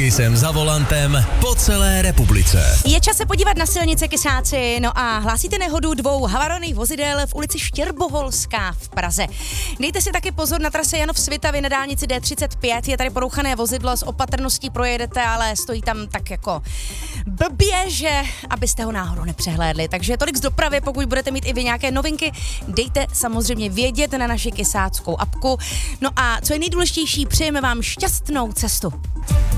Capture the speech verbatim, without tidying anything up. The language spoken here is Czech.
Kysem za volantem po celé republice. Je čas se podívat na silnice, kysáci. No a hlásíte nehodu dvou havarovaných vozidel v ulici Štěrboholská v Praze. Dejte si taky pozor na trase Janov Svitavy na dálnici D třicet pět. Je tady porouchané vozidlo, s opatrností projedete, ale stojí tam tak jako blbě, že abyste ho náhodou nepřehlédli. Takže tolik z dopravy, pokud budete mít i vy nějaké novinky, dejte samozřejmě vědět na naši kysáckou apku. No a co je nejdůležitější, přejeme vám šťastnou cestu.